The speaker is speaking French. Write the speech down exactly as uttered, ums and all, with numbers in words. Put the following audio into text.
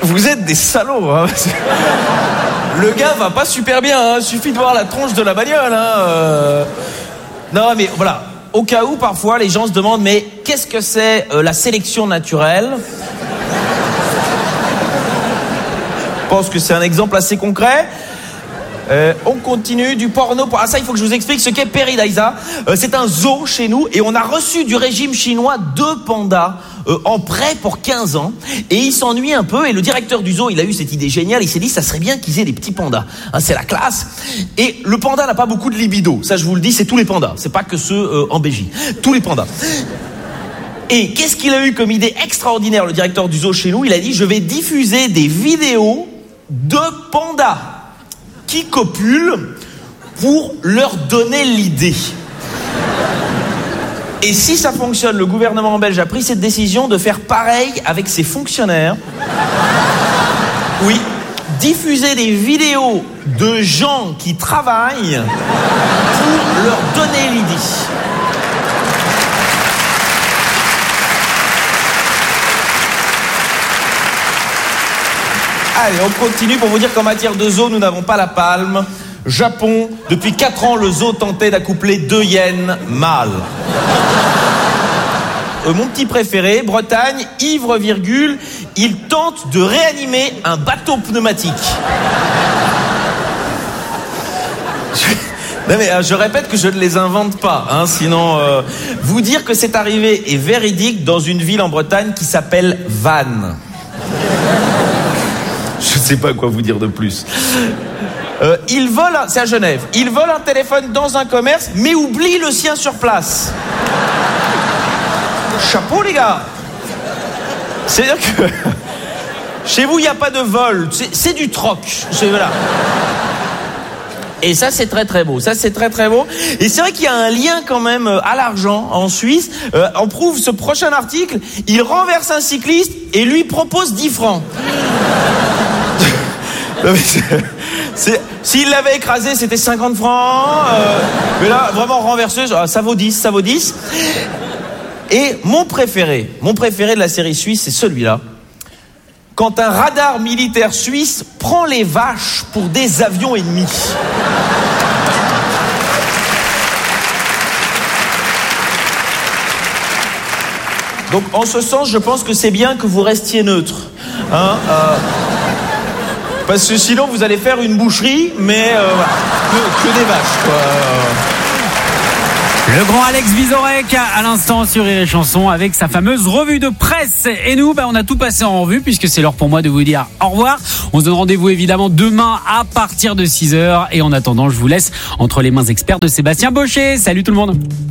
Vous êtes des salauds, hein. Le gars va pas super bien, hein. Suffit de voir la tronche de la bagnole, hein. Euh... Non, mais voilà. Au cas où, parfois, les gens se demandent, mais qu'est-ce que c'est euh, la sélection naturelle ? Je pense que c'est un exemple assez concret. Euh, on continue du porno. Ah, ça, il faut que je vous explique ce qu'est Peridaisa. Euh, c'est un zoo chez nous et on a reçu du régime chinois deux pandas euh, en prêt pour quinze ans. Et il s'ennuie un peu et le directeur du zoo, il a eu cette idée géniale. Il s'est dit, ça serait bien qu'ils aient des petits pandas. Hein, c'est la classe. Et le panda n'a pas beaucoup de libido. Ça, je vous le dis, c'est tous les pandas. C'est pas que ceux euh, en Belgique. Tous les pandas. Et qu'est-ce qu'il a eu comme idée extraordinaire, le directeur du zoo chez nous ? Il a dit, je vais diffuser des vidéos de pandas qui copulent pour leur donner l'idée. Et si ça fonctionne, le gouvernement belge a pris cette décision de faire pareil avec ses fonctionnaires. Oui, diffuser des vidéos de gens qui travaillent pour leur donner l'idée. Allez, on continue pour vous dire qu'en matière de zoo, nous n'avons pas la palme. Japon, depuis quatre ans, le zoo tentait d'accoupler deux hyènes mâles. Euh, mon petit préféré, Bretagne, ivre virgule, il tente de réanimer un bateau pneumatique. Je... Non mais euh, je répète que je ne les invente pas, hein, sinon euh, vous dire que c'est arrivé est véridique dans une ville en Bretagne qui s'appelle Vannes. Je ne sais pas quoi vous dire de plus. Euh, il vole, un... c'est à Genève. Il vole un téléphone dans un commerce, mais oublie le sien sur place. Chapeau les gars. C'est-à-dire que chez vous il n'y a pas de vol, c'est, c'est du troc. C'est, voilà. Et ça c'est très très beau. Ça c'est très très beau. Et c'est vrai qu'il y a un lien quand même à l'argent en Suisse. Euh, on prouve ce prochain article. Il renverse un cycliste et lui propose dix francs. C'est, c'est, s'il l'avait écrasé, c'était cinquante francs. Euh, mais là, vraiment renversé, ça vaut dix, ça vaut dix. Et mon préféré, mon préféré de la série suisse, c'est celui-là. Quand un radar militaire suisse prend les vaches pour des avions ennemis. Donc, en ce sens, je pense que c'est bien que vous restiez neutre. Hein, euh, Parce que sinon, vous allez faire une boucherie, mais euh, que, que des vaches, quoi. Le grand Alex Vizorek à l'instant sur Rire et Chanson avec sa fameuse revue de presse. Et nous, bah, on a tout passé en revue puisque c'est l'heure pour moi de vous dire au revoir. On se donne rendez-vous évidemment demain à partir de six heures. Et en attendant, je vous laisse entre les mains experts de Sébastien Baucher. Salut tout le monde.